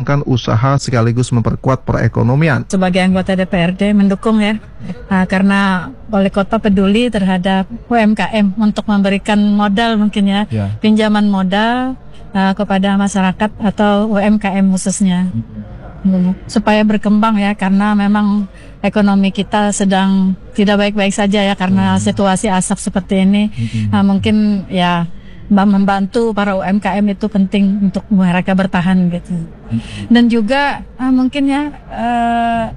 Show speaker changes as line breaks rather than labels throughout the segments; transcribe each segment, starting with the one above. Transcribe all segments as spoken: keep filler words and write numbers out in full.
menjalankan usaha sekaligus memperkuat perekonomian.
Sebagai anggota D P R D mendukung ya, nah, karena Wali Kota peduli terhadap U M K M untuk memberikan modal mungkin ya, ya. pinjaman modal uh, kepada masyarakat atau U M K M khususnya. Hmm. Supaya berkembang ya, karena memang ekonomi kita sedang tidak baik-baik saja ya, karena hmm. situasi asap seperti ini. Hmm. Nah, mungkin ya membantu para U M K M itu penting untuk mereka bertahan gitu. Hmm. Dan juga uh, mungkin ya uh,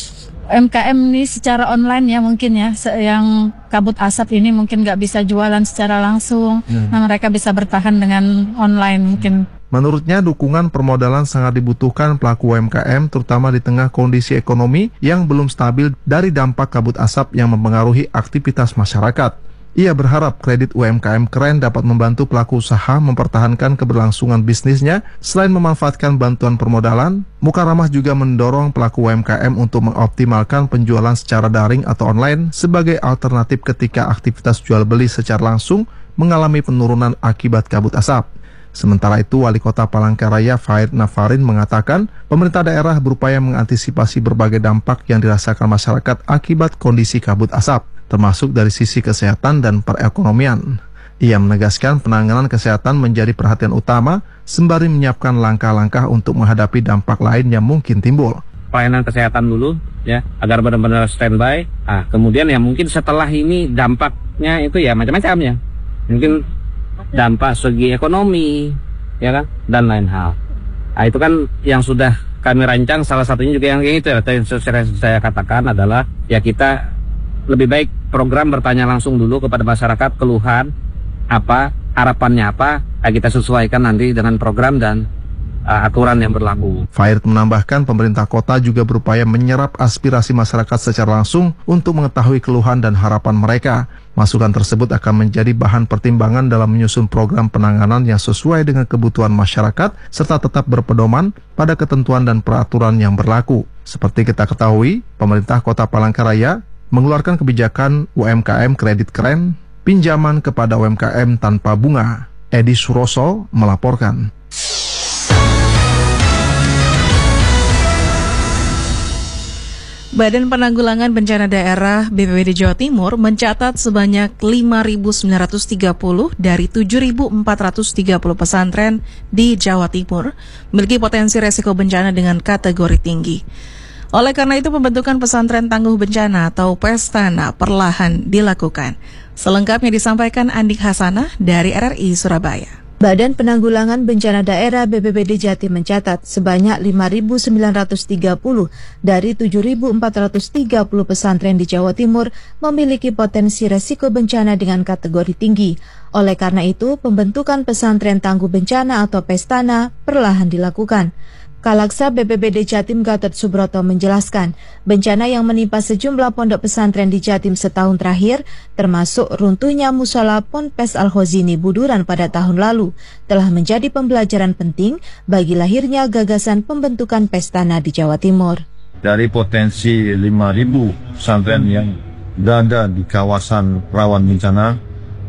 U M K M ini secara online ya mungkin ya, yang kabut asap ini mungkin nggak bisa jualan secara langsung. Hmm. Nah, mereka bisa bertahan dengan online mungkin.
Menurutnya, dukungan permodalan sangat dibutuhkan pelaku U M K M, terutama di tengah kondisi ekonomi yang belum stabil dari dampak kabut asap yang mempengaruhi aktivitas masyarakat. Ia berharap kredit U M K M Keren dapat membantu pelaku usaha mempertahankan keberlangsungan bisnisnya. Selain memanfaatkan bantuan permodalan, Mukaramah juga mendorong pelaku U M K M untuk mengoptimalkan penjualan secara daring atau online sebagai alternatif ketika aktivitas jual beli secara langsung mengalami penurunan akibat kabut asap. Sementara itu, Wali Kota Palangkaraya Farid Nafarin mengatakan pemerintah daerah berupaya mengantisipasi berbagai dampak yang dirasakan masyarakat akibat kondisi kabut asap, termasuk dari sisi kesehatan dan perekonomian. Ia menegaskan penanganan kesehatan menjadi perhatian utama sembari menyiapkan langkah-langkah untuk menghadapi dampak lain yang mungkin timbul.
Pelayanan kesehatan dulu ya, agar benar-benar standby. Ah, kemudian ya mungkin setelah ini dampaknya itu ya macam-macam ya. Mungkin dampak segi ekonomi, ya kan, dan lain hal. Nah, itu kan yang sudah kami rancang, salah satunya juga yang itu ya, yang saya, saya katakan adalah ya kita lebih baik program bertanya langsung dulu kepada masyarakat, keluhan apa, harapannya apa, nah kita sesuaikan nanti dengan program dan uh, aturan yang berlaku.
Farid menambahkan pemerintah kota juga berupaya menyerap aspirasi masyarakat secara langsung untuk mengetahui keluhan dan harapan mereka. Masukan tersebut akan menjadi bahan pertimbangan dalam menyusun program penanganan yang sesuai dengan kebutuhan masyarakat serta tetap berpedoman pada ketentuan dan peraturan yang berlaku. Seperti kita ketahui, pemerintah Kota Palangkaraya mengeluarkan kebijakan U M K M Kredit Keren, pinjaman kepada U M K M tanpa bunga. Edi Suroso melaporkan.
Badan Penanggulangan Bencana Daerah B P B D Jawa Timur mencatat sebanyak lima ribu sembilan ratus tiga puluh dari tujuh ribu empat ratus tiga puluh pesantren di Jawa Timur memiliki potensi resiko bencana dengan kategori tinggi. Oleh karena itu, pembentukan pesantren tangguh bencana atau Pestana perlahan dilakukan. Selengkapnya disampaikan Andik Hasanah dari R R I Surabaya.
Badan Penanggulangan Bencana Daerah B P B D Jatim mencatat sebanyak lima ribu sembilan ratus tiga puluh dari tujuh ribu empat ratus tiga puluh pesantren di Jawa Timur memiliki potensi resiko bencana dengan kategori tinggi. Oleh karena itu, pembentukan pesantren tangguh bencana atau Pestana perlahan dilakukan. Kalaksa B P B D Jatim Gatot Subroto menjelaskan, bencana yang menimpa sejumlah pondok pesantren di Jatim setahun terakhir, termasuk runtuhnya musola Ponpes Al-Khozini Buduran pada tahun lalu, telah menjadi pembelajaran penting bagi lahirnya gagasan pembentukan Pestana di Jawa Timur.
Dari potensi lima ribu pesantren yang berada di kawasan rawan bencana,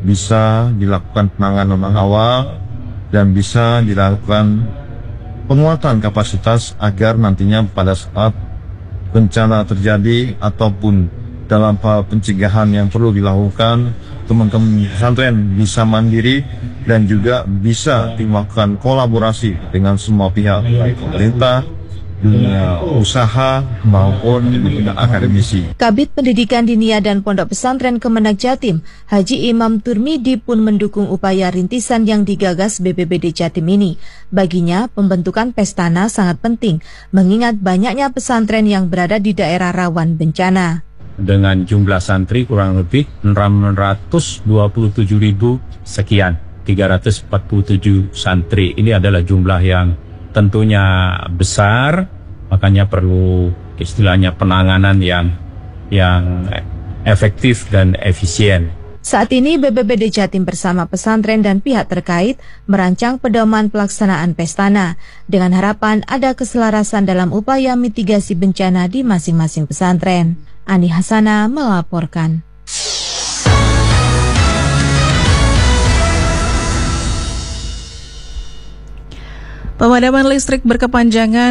bisa dilakukan penanganan awal dan bisa dilakukan penguatan kapasitas agar nantinya pada saat bencana terjadi ataupun dalam hal pencegahan yang perlu dilakukan, teman-teman pesantren bisa mandiri dan juga bisa dilakukan kolaborasi dengan semua pihak, baik pemerintah, dunia usaha maupun akademisi.
Kabid Pendidikan Dinia dan Pondok Pesantren Kemenak Jatim, Haji Imam Turmidi pun mendukung upaya rintisan yang digagas B P B D Jatim ini. Baginya, pembentukan Pestana sangat penting, mengingat banyaknya pesantren yang berada di daerah rawan bencana.
Dengan jumlah santri kurang lebih enam ratus dua puluh tujuh ribu sekian, tiga ratus empat puluh tujuh santri. Ini adalah jumlah yang tentunya besar, makanya perlu istilahnya penanganan yang yang efektif dan efisien.
Saat ini B P B D Jatim bersama pesantren dan pihak terkait merancang pedoman pelaksanaan Pestana dengan harapan ada keselarasan dalam upaya mitigasi bencana di masing-masing pesantren. Ani Hasana melaporkan.
Pemadaman listrik berkepanjangan